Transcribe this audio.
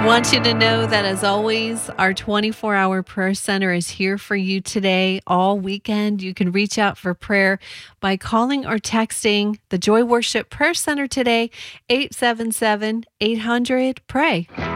Want you to know that, as always, our 24-hour prayer center is here for you today, all weekend. You can reach out for prayer by calling or texting the Joy Worship Prayer Center today, 877-800-PRAY.